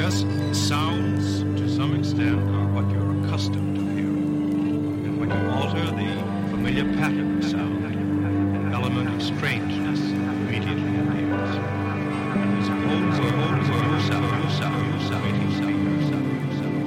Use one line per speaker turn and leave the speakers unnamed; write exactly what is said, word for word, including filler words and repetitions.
Yes, sounds, to some extent, are what you're accustomed to hearing. And when you alter the familiar pattern of sound, an element of strangeness immediately